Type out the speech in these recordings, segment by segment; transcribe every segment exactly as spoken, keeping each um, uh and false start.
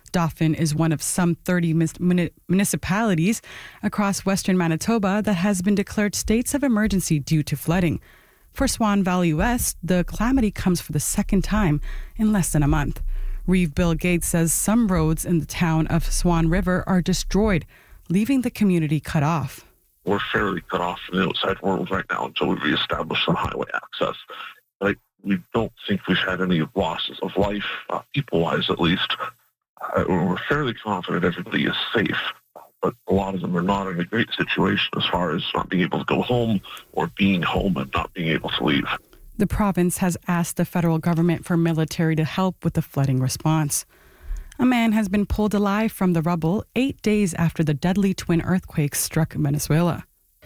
Dauphin is one of some thirty municipalities across western Manitoba that has been declared states of emergency due to flooding. For Swan Valley West, the calamity comes for the second time in less than a month. Reeve Bill Gates says some roads in the town of Swan River are destroyed, leaving the community cut off. We're fairly cut off from the outside world right now until we reestablish some highway access. Like, we don't think we've had any losses of life, uh, people-wise at least. Uh, we're fairly confident everybody is safe, but a lot of them are not in a great situation as far as not being able to go home or being home and not being able to leave. The province has asked the federal government for military to help with the flooding response. A man has been pulled alive from the rubble eight days after the deadly twin earthquakes struck Venezuela.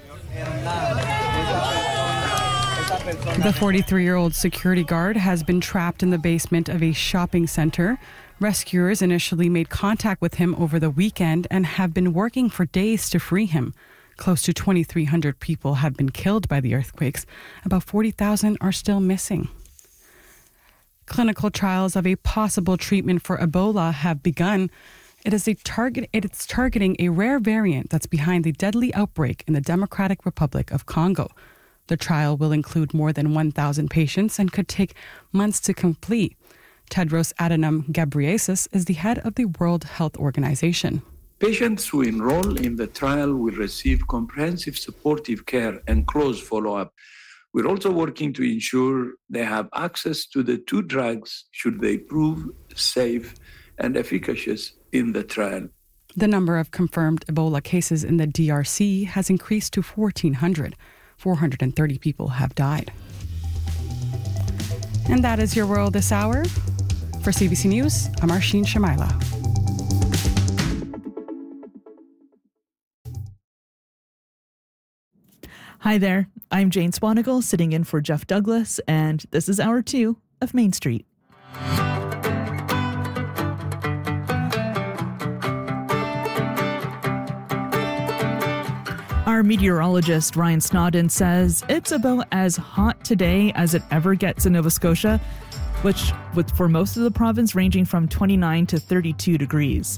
The forty-three-year-old security guard has been trapped in the basement of a shopping center. Rescuers initially made contact with him over the weekend and have been working for days to free him. Close to twenty-three hundred people have been killed by the earthquakes. About forty thousand are still missing. Clinical trials of a possible treatment for Ebola have begun. It is a target. It's targeting a rare variant that's behind the deadly outbreak in the Democratic Republic of Congo. The trial will include more than one thousand patients and could take months to complete. Tedros Adhanom Ghebreyesus is the head of the World Health Organization. Patients who enroll in the trial will receive comprehensive supportive care and close follow-up. We're also working to ensure they have access to the two drugs should they prove safe and efficacious in the trial. The number of confirmed Ebola cases in the D R C has increased to fourteen hundred. four hundred thirty people have died. And that is your world this hour. For C B C News, I'm Arsheen Shamaila. Hi there, I'm Jane Swanigal sitting in for Jeff Douglas, and this is hour two of Main Street. Our meteorologist Ryan Snodden says it's about as hot today as it ever gets in Nova Scotia, which with for most of the province ranging from twenty-nine to thirty-two degrees.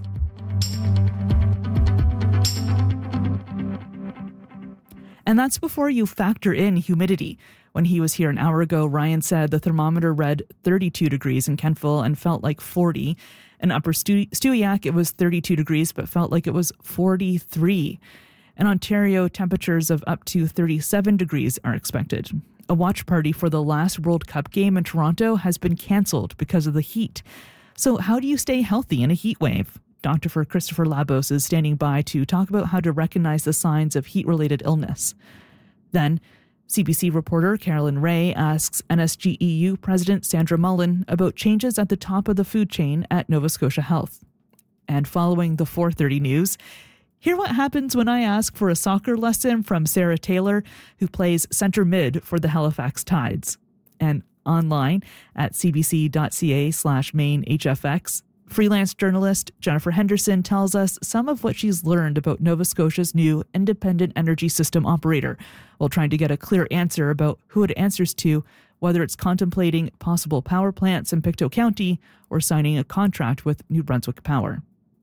And that's before you factor in humidity. When he was here an hour ago, Ryan said the thermometer read thirty-two degrees in Kentville and felt like forty. In Upper Stu- Stewiacke, it was thirty-two degrees but felt like it was forty-three. In Ontario, temperatures of up to thirty-seven degrees are expected. A watch party for the last World Cup game in Toronto has been cancelled because of the heat. So how do you stay healthy in a heat wave? Doctor Christopher Labos is standing by to talk about how to recognize the signs of heat-related illness. Then, C B C reporter Carolyn Ray asks N S G E U President Sandra Mullen about changes at the top of the food chain at Nova Scotia Health. And following the four thirty news, hear what happens when I ask for a soccer lesson from Sarah Taylor, who plays centre mid for the Halifax Tides. And online at cbc.ca slash main HFX, freelance journalist Jennifer Henderson tells us some of what she's learned about Nova Scotia's new independent energy system operator, while trying to get a clear answer about who it answers to, whether it's contemplating possible power plants in Pictou County or signing a contract with New Brunswick Power.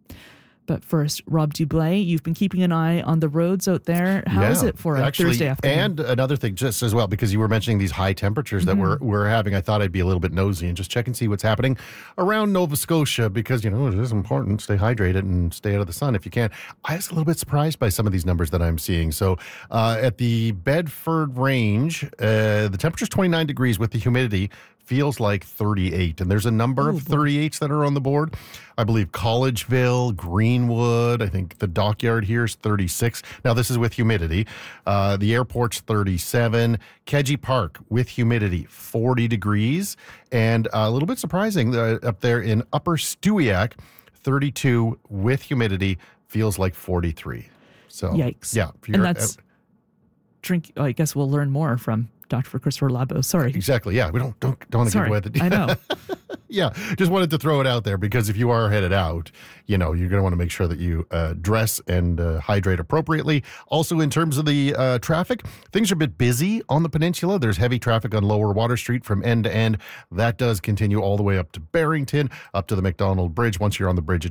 But first, Rob Dublé, you've been keeping an eye on the roads out there. How yeah, is it for a actually, Thursday afternoon? And another thing, just as well, because you were mentioning these high temperatures that Mm-hmm. we're, we're having, I thought I'd be a little bit nosy and just check and see what's happening around Nova Scotia because, you know, it is important. Stay hydrated and stay out of the sun if you can. I was a little bit surprised by some of these numbers that I'm seeing. So uh, at the Bedford Range, uh, the temperature's twenty-nine degrees with the humidity. Feels like thirty-eight, and there's a number Ooh, of thirty-eights that are on the board. I believe Collegeville, Greenwood, I think the dockyard here is thirty-six. Now, this is with humidity. Uh, the airport's thirty-seven. Kedgie Park with humidity, forty degrees. And uh, a little bit surprising, uh, up there in Upper Stewiacke, thirty-two with humidity, feels like forty-three. So, Yikes. Yeah. if And you're- that's, drink. I guess we'll learn more from Doctor Christopher Labos. Sorry. Exactly. Yeah. We don't don't don't want to give Sorry. away the. I know. Yeah, just wanted to throw it out there because if you are headed out, you know, you're going to want to make sure that you uh, dress and uh, hydrate appropriately. Also, in terms of the uh, traffic, things are a bit busy on the peninsula. There's heavy traffic on Lower Water Street from end to end. That does continue all the way up to Barrington, up to the McDonald Bridge. Once you're on the bridge, it